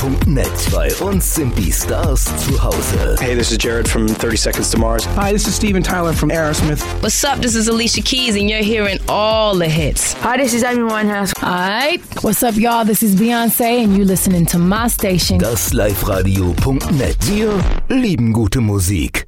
liveradio.net. Bei uns sind die Stars zu Hause. Hey, this is Jared from 30 Seconds to Mars. Hi, this is Steven Tyler from Aerosmith. What's up? This is Alicia Keys, and you're hearing all the hits. Hi, this is Amy Winehouse. Alright, what's up, y'all? This is Beyoncé, and you're listening to my station. Das liveradio.net. Wir lieben gute Musik.